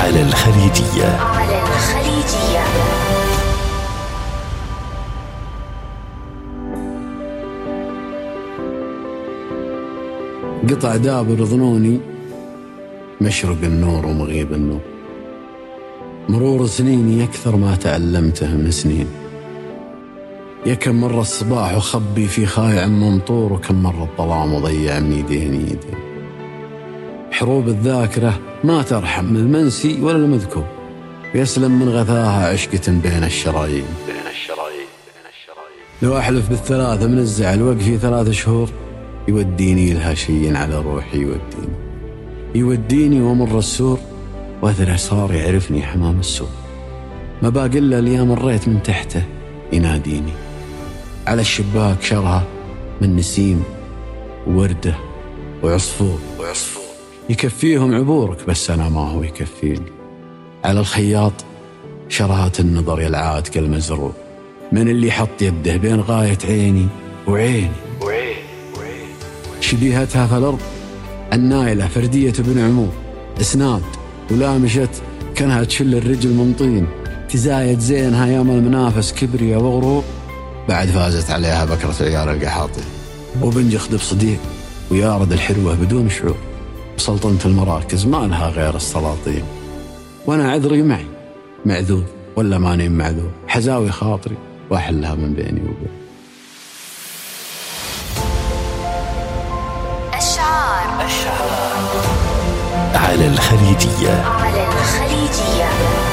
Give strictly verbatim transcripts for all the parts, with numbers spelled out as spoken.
على الخليجية. على الخليجية. قطع دابر ظنوني، مشرق النور ومغيب النور. مرور سنيني أكثر ما تعلمته من سنين. يا كم مرة الصباح وخبي في خايع ممطور، وكم مرة الظلام وضيع من يدين يدين. حروب الذاكرة ما ترحم من المنسي ولا المذكور، يسلم من غثاها عشقة بين الشرايين. بين الشرايين بين الشرايين. لو أحلف بالثلاثة من الزعل وقفي ثلاث شهور، يوديني الهشين على روحي. يوديني يوديني ومر السور، وأثر صار يعرفني حمام السور. ما باقي إلا اليوم مريت من تحته يناديني. على الشباك شرها من نسيم ووردة وعصفور وعصفور، يكفيهم عبورك بس أنا ما هو يكفيني. على الخياط شرهات النظر يلعاد كالمزروع، من اللي حط يده بين غاية عيني وعيني وعيني وعيني. شبيهتها في الأرض النايلة فردية بن عمور، اسناد ولا مشت كانها تشل الرجل من طين. تزايد زينها يوم المنافس كبرية وغرور، بعد فازت عليها بكرة عيال القحاطي. وبنجخ دب صديق ويارد الحلوة بدون شعور، وسلطنة المراكز ما لها غير السلاطين. وانا عذري معي معذور ولا ماني معذور، حزاوي خاطري واحلها من بيني وبين. الشعار على الخليجية. على الخليجية.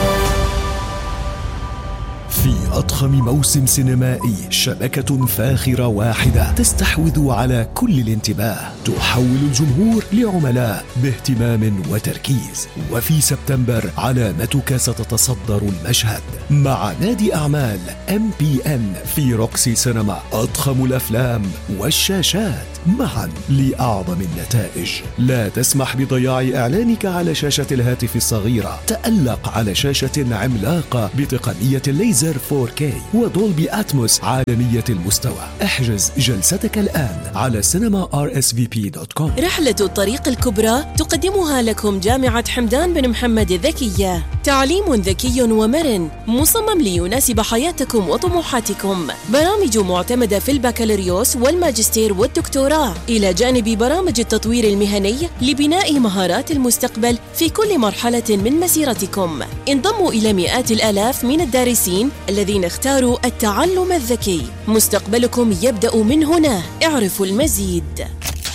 في أضخم موسم سينمائي، شبكة فاخرة واحدة تستحوذ على كل الانتباه، تحول الجمهور لعملاء باهتمام وتركيز. وفي سبتمبر علامتك ستتصدر المشهد مع نادي أعمال إم بي إن في روكسي سينما. أضخم الأفلام والشاشات معا لأعظم النتائج. لا تسمح بضياع إعلانك على شاشة الهاتف الصغيرة، تألق على شاشة عملاقة بتقنية الليزر فور كي ودولبي أتموس عالمية المستوى. احجز جلستك الآن على سينما آر إس في بي دوت كوم. رحلة الطريق الكبرى تقدمها لكم جامعة حمدان بن محمد الذكية. تعليم ذكي ومرن مصمم ليناسب حياتكم وطموحاتكم. برامج معتمدة في البكالوريوس والماجستير والدكتوراه، إلى جانب برامج التطوير المهني لبناء مهارات المستقبل في كل مرحلة من مسيرتكم. انضموا إلى مئات الآلاف من الدارسين الذين اختاروا التعلم الذكي. مستقبلكم يبدأ من هنا. اعرفوا المزيد.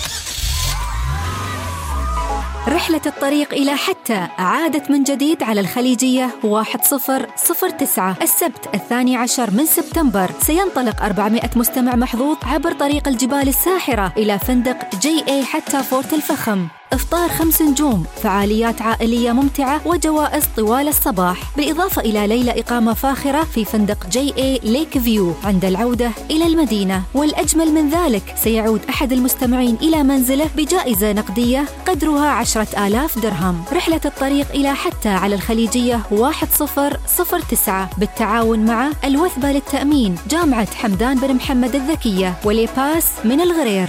رحلة الطريق إلى حتى عادت من جديد على الخليجية واحد صفر صفر تسعة. السبت الثاني عشر من سبتمبر سينطلق أربعمائة مستمع محظوظ عبر طريق الجبال الساحرة إلى فندق جي اي حتى فورت الفخم. إفطار خمس نجوم، فعاليات عائلية ممتعة وجوائز طوال الصباح، بالإضافة إلى ليلة إقامة فاخرة في فندق جي اي ليك فيو عند العودة إلى المدينة. والأجمل من ذلك، سيعود أحد المستمعين إلى منزله بجائزة نقدية قدرها عشرة آلاف درهم. رحلة الطريق إلى حتى على الخليجية واحد صفر صفر تسعة بالتعاون مع الوثبة للتأمين، جامعة حمدان بن محمد الذكية، وليباس من الغرير.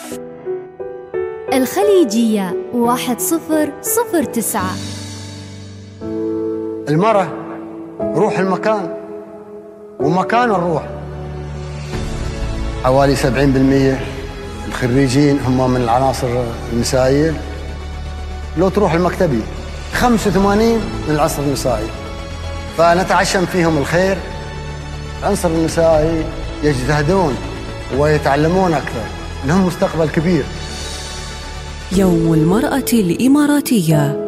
الخليجية واحد صفر صفر تسعة. المرأة روح المكان ومكان الروح. حوالي سبعين بالمئة الخريجين هم من العناصر النسائية. لو تروح المكتبي خمسة وثمانين من العنصر النسائي، فنتعشم فيهم الخير. العنصر النسائي يجتهدون ويتعلمون أكثر، لهم مستقبل كبير. يوم المرأة الإماراتية